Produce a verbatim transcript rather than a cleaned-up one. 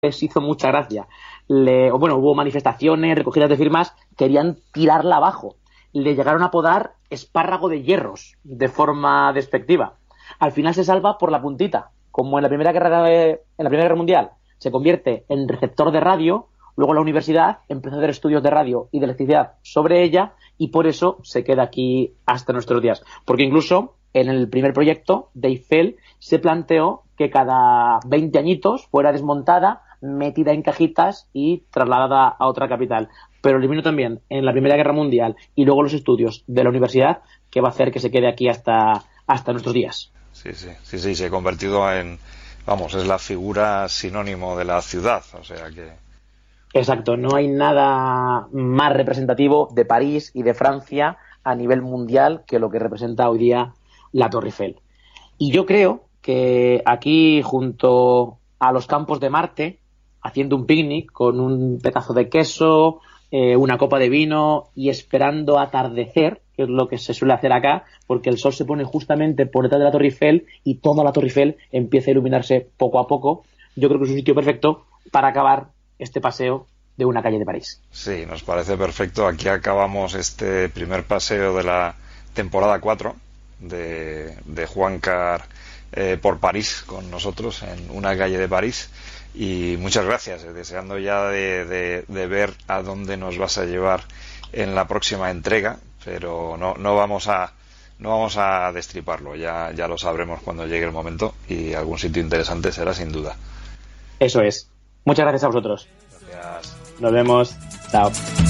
les hizo mucha gracia. Le, o bueno, hubo manifestaciones, recogidas de firmas, querían tirarla abajo. Le llegaron a apodar espárrago de hierros, de forma despectiva. Al final se salva por la puntita, como en la Primera Guerra, de, en la Primera Guerra Mundial. Se convierte en receptor de radio, luego la universidad empezó a hacer estudios de radio y de electricidad sobre ella, y por eso se queda aquí hasta nuestros días. Porque incluso en el primer proyecto de Eiffel se planteó que cada veinte añitos fuera desmontada, metida en cajitas y trasladada a otra capital. Pero el vino también en la Primera Guerra Mundial y luego los estudios de la universidad, que va a hacer que se quede aquí hasta, hasta nuestros días. Sí, sí, sí, sí, se ha convertido en, vamos, es la figura sinónimo de la ciudad, o sea que... Exacto, no hay nada más representativo de París y de Francia a nivel mundial que lo que representa hoy día la Torre Eiffel. Y yo creo que aquí, junto a los campos de Marte, haciendo un picnic con un pedazo de queso, eh, una copa de vino y esperando atardecer, que es lo que se suele hacer acá, porque el sol se pone justamente por detrás de la Torre Eiffel y toda la Torre Eiffel empieza a iluminarse poco a poco. Yo creo que es un sitio perfecto para acabar este paseo de una calle de París. Sí, nos parece perfecto. Aquí acabamos este primer paseo de la temporada cuatro de, de Juancar eh, por París con nosotros en una calle de París. Y muchas gracias, eh, deseando ya de, de, de ver a dónde nos vas a llevar en la próxima entrega, pero no, no vamos a no vamos a destriparlo, ya, ya lo sabremos cuando llegue el momento y algún sitio interesante será sin duda. Eso es. Muchas gracias a vosotros. Gracias. Nos vemos. Chao.